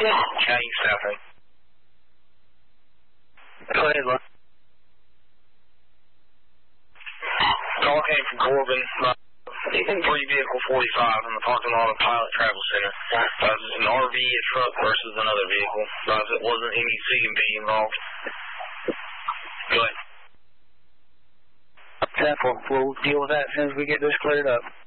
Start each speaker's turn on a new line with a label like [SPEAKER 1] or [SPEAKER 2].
[SPEAKER 1] County staffing.
[SPEAKER 2] Go ahead, Lon.
[SPEAKER 1] Call came from Corbin. 3-vehicle 45 in the parking lot of Pilot Travel Center. An RV, a truck versus another vehicle. It wasn't any C&B involved. Go ahead.
[SPEAKER 2] Temple. We'll deal with that as soon as we get this cleared up.